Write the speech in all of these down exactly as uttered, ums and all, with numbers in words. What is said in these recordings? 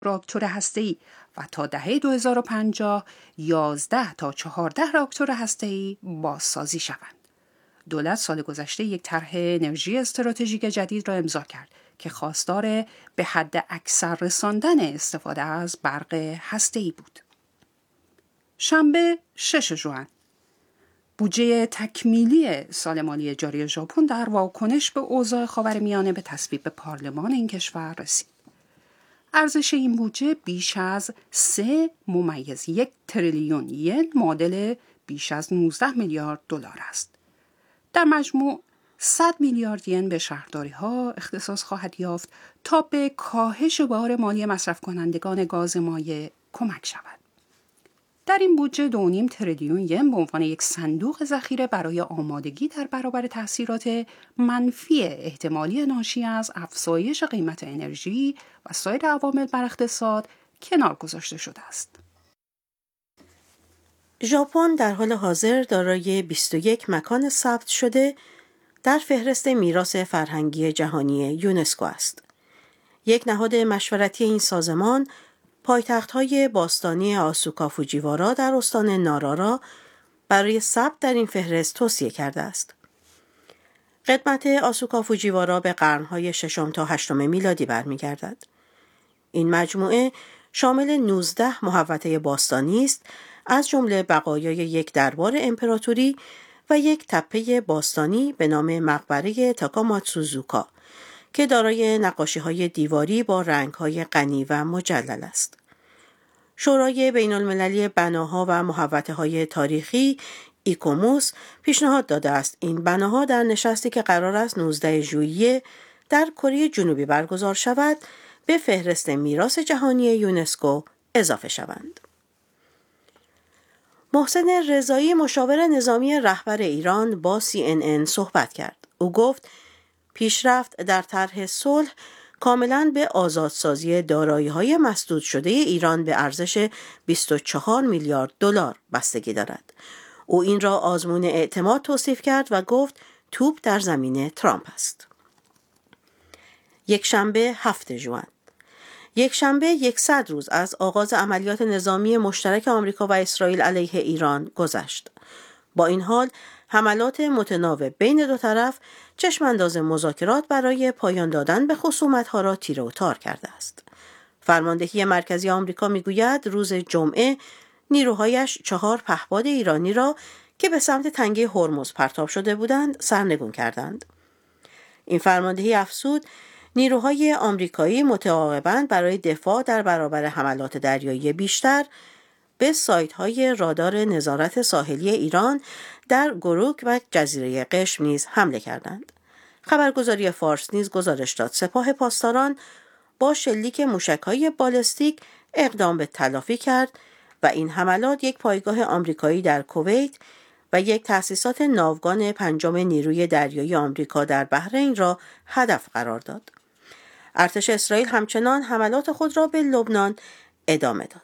راکتور هسته‌ای و تا دهه دو هزار و پنجاه یازده تا چهارده راکتور هسته‌ای بازسازی شوند. دولت سال گذشته یک طرح انرژی استراتژیک جدید را امضا کرد که خواستار به حد اکثر رساندن استفاده از برق هسته‌ای بود. شنبه شش ژوئن بودجه تکمیلی سال مالی جاری ژاپن در واکنش به اوضاع خاورمیانه به تصویب پارلمان این کشور رسید. ارزش این بودجه بیش از سه ممیز یک تریلیون ین معادل بیش از نوزده میلیارد دلار است. در مجموع صد میلیارد ین به شهرداری‌ها اختصاص خواهد یافت تا به کاهش بار مالی مصرف کنندگان گاز مایع کمک شود. در این بودجه دو و نیم تریلیون ین به عنوان یک صندوق ذخیره برای آمادگی در برابر تاثیرات منفی احتمالی ناشی از افزایش قیمت انرژی و سایر عوامل بر اقتصاد کنار گذاشته شده است. ژاپن در حال حاضر دارای بیست و یک مکان ثبت شده در فهرست میراث فرهنگی جهانی یونسکو است. یک نهاد مشورتی این سازمان پایتخت‌های باستانی آسوکا فوجیوارا در استان نارا را برای ثبت در این فهرست توصیه کرده است. قدمت آسوکا فوجیوارا به قرن‌های ششم تا هشتم میلادی برمیگردد. این مجموعه شامل نوزده محوطه باستانی است، از جمله بقایای یک دربار امپراتوری و یک تپه باستانی به نام مقبره تاکاماتسوزوکا که دارای نقاشی‌های دیواری با رنگ‌های غنی و مجلل است. شورای بین‌المللی بناها و محوطه‌های تاریخی ایکوموس پیشنهاد داده است این بناها در نشستی که قرار است نوزدهم ژوئیه در کره جنوبی برگزار شود به فهرست میراث جهانی یونسکو اضافه شوند. محسن رضایی مشاور نظامی رهبر ایران با سی ان ان صحبت کرد. او گفت پیشرفت در طرح صلح کاملاً به آزادسازی دارایی‌های مسدود شده ایران به ارزش بیست و چهار میلیارد دلار بستگی دارد. او این را آزمون اعتماد توصیف کرد و گفت توپ در زمین ترامپ است. یک شنبه هفتم ژوئن یک شنبه صد روز از آغاز عملیات نظامی مشترک آمریکا و اسرائیل علیه ایران گذشت. با این حال حملات متناوب بین دو طرف چشمانداز مذاکرات برای پایان دادن به خصومت‌ها را تیره و تار کرده است. فرماندهی مرکزی آمریکا میگوید روز جمعه نیروهایش چهار پهپاد ایرانی را که به سمت تنگه هرمز پرتاب شده بودند سرنگون کردند. این فرماندهی افزود نیروهای آمریکایی متعاقباً برای دفاع در برابر حملات دریایی بیشتر به سایت‌های رادار نظارت ساحلی ایران در گروک و جزیره قشم نیز حمله کردند. خبرگزاری فارس نیز گزارش داد سپاه پاسداران با شلیک موشک‌های بالستیک اقدام به تلافی کرد و این حملات یک پایگاه آمریکایی در کویت و یک تأسیسات ناوگان پنجم نیروی دریایی آمریکا در بحرین را هدف قرار داد. ارتش اسرائیل همچنان حملات خود را به لبنان ادامه داد.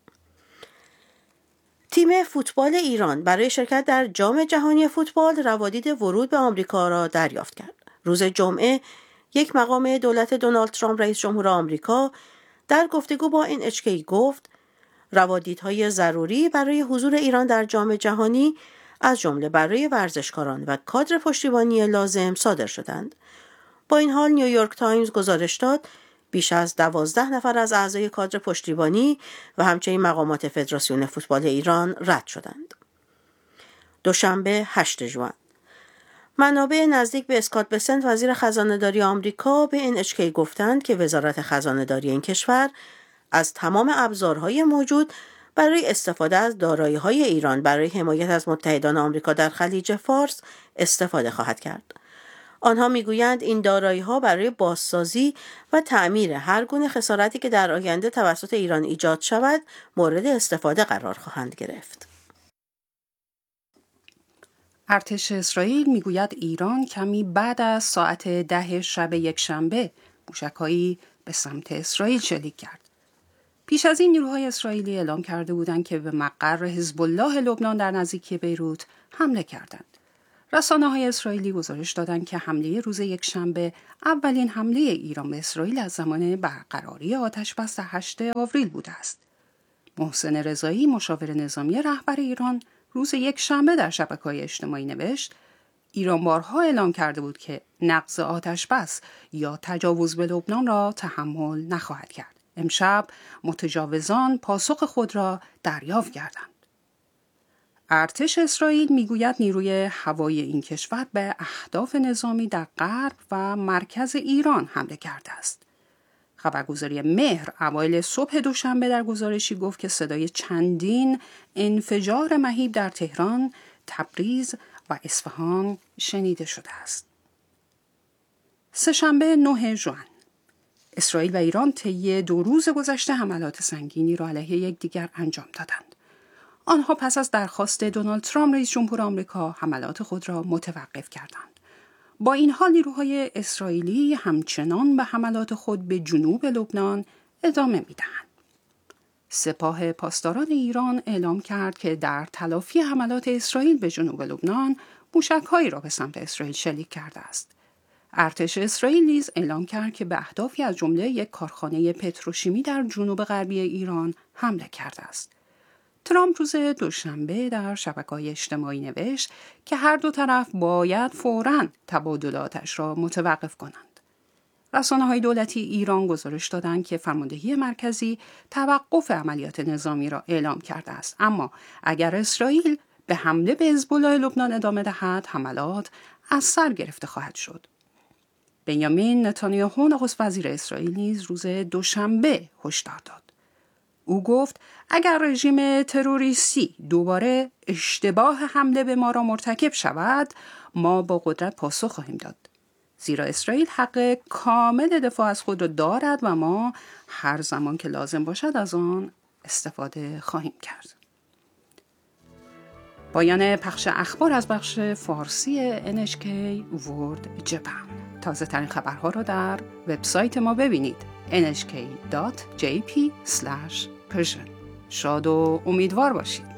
تیم فوتبال ایران برای شرکت در جام جهانی فوتبال روادید ورود به آمریکا را دریافت کرد. روز جمعه یک مقام دولت دونالد ترامپ رئیس جمهور آمریکا در گفتگو با ان اچ کی گفت روادیدهای ضروری برای حضور ایران در جام جهانی از جمله برای ورزشکاران و کادر پشتیبانی لازم صادر شدند. با این حال نیویورک تایمز گزارش داد بیش از دوازده نفر از اعضای کادر پشتیبانی و همچنین مقامات فدراسیون فوتبال ایران رد شدند. دوشنبه هشتم ژوئن منابع نزدیک به اسکات بسنت وزیر خزانه‌داری آمریکا به ان اچ کی گفتند که وزارت خزانه‌داری این کشور از تمام ابزارهای موجود برای استفاده از دارایی‌های ایران برای حمایت از متحدان آمریکا در خلیج فارس استفاده خواهد کرد. آنها میگویند این دارایی‌ها برای بازسازی و تعمیر هر گونه خسارتی که در آینده توسط ایران ایجاد شود مورد استفاده قرار خواهند گرفت. ارتش اسرائیل میگوید ایران کمی بعد از ساعت ده شب یک شنبه موشک‌هایی به سمت اسرائیل شلیک کرد. پیش از این نیروهای اسرائیلی اعلام کرده بودند که به مقر حزب الله لبنان در نزدیکی بیروت حمله کردند. رسانه‌های اسرائیلی گزارش دادند که حمله روز یکشنبه اولین حمله ایران به اسرائیل از زمان برقراری آتش‌بس در هشتم آوریل بوده است. محسن رضایی، مشاور نظامی رهبر ایران، روز یکشنبه در شبکه‌های اجتماعی نوشت: ایران بارها اعلام کرده بود که نقض آتش‌بس یا تجاوز به لبنان را تحمل نخواهد کرد. امشب متجاوزان پاسخ خود را دریافت کردند. ارتش اسرائیل میگوید نیروی هوایی این کشور به اهداف نظامی در غرب و مرکز ایران حمله کرده است. خبرگزاری مهر اوایل صبح دوشنبه در گزارشی گفت که صدای چندین انفجار مهیب در تهران، تبریز و اصفهان شنیده شده است. سه‌شنبه نه ژوئن، اسرائیل و ایران طی دو روز گذشته حملات سنگینی را علیه یکدیگر انجام دادند. آنها پس از درخواست دونالد ترامپ رئیس جمهور آمریکا حملات خود را متوقف کردند. با این حال نیروهای اسرائیلی همچنان به حملات خود به جنوب لبنان ادامه می‌دهند. سپاه پاسداران ایران اعلام کرد که در تلافی حملات اسرائیل به جنوب لبنان موشک‌هایی را به سمت اسرائیل شلیک کرده است. ارتش اسرائیل نیز اعلام کرد که به اهدافی از جمله یک کارخانه پتروشیمی در جنوب غربی ایران حمله کرده است. ترامپ روز دوشنبه در شبکه‌های اجتماعی نوشت که هر دو طرف باید فوراً تبادلاتش را متوقف کنند. رسانه‌های دولتی ایران گزارش دادند که فرماندهی مرکزی توقف عملیات نظامی را اعلام کرده است، اما اگر اسرائیل به حمله به حزب‌الله لبنان ادامه دهد، حملات از سر گرفته خواهد شد. بنیامین نتانیاهو نخست وزیر اسرائیل نیز روز دوشنبه هشدار داد. او گفت اگر رژیم تروریستی دوباره اشتباه حمله به ما را مرتکب شود، ما با قدرت پاسخ خواهیم داد. زیرا اسرائیل حق کامل دفاع از خود را دارد و ما هر زمان که لازم باشد از آن استفاده خواهیم کرد. پایان پخش اخبار از بخش فارسی ان اچ کی World Japan. تازه ترین خبرها را در وبسایت ما ببینید ان اچ کی دات جی پی اسلش پرژن. شاد و امیدوار باشید.